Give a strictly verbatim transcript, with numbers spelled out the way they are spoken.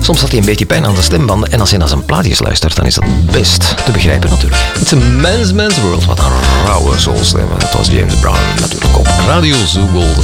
Soms had hij een beetje pijn aan de stembanden en als je naar zijn plaatjes luistert, dan is dat best te begrijpen natuurlijk. It's a man's man's world. Wat een rauwe soulstem. Dat was James Brown natuurlijk op Radio Zoo Golden.